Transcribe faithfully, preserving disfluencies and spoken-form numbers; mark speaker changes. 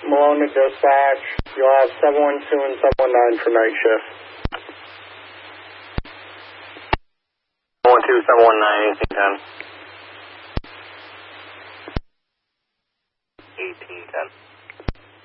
Speaker 1: Malone to dispatch. You'll have seven one two and seven one nine for night shift.
Speaker 2: seven one two, seven one nine, eighteen ten. eighteen ten.